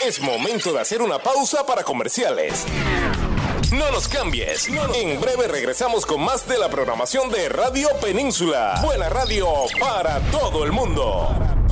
Es momento de hacer una pausa para comerciales. No nos cambies. En breve regresamos con más de la programación de Radio Península. Buena radio para todo el mundo.